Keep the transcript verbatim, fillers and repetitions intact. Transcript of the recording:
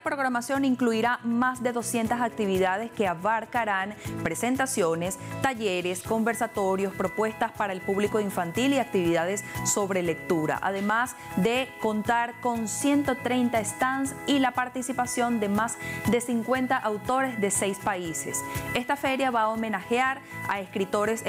La programación incluirá más de doscientas actividades que abarcarán presentaciones, talleres, conversatorios, propuestas para el público infantil y actividades sobre lectura, además de contar con ciento treinta stands y la participación de más de cincuenta autores de seis países. Esta feria va a homenajear a escritores